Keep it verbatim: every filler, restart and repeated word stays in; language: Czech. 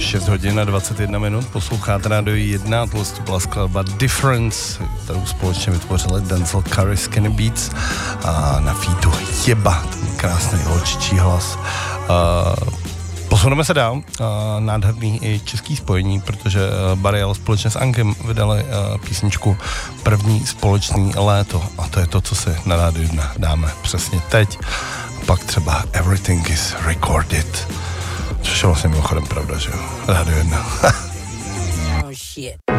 šest hodin a dvacet jedna minut, posloucháte Radio jedna, tohle to byla skladba Difference, kterou společně vytvořili Denzel Curry, Skinny Beats a na featu Jeba, ten krásný holčičí hlas. Uh, Posuneme se dál, uh, nádherný i český spojení, protože uh, Bariel společně s Ankem vydali uh, písničku První společný léto a to je to, co si na Rádiu jedna dáme přesně teď. A pak třeba Everything is Recorded, což je vlastně mimochodem pravda, že jo? Rádio jedna. Oh shit.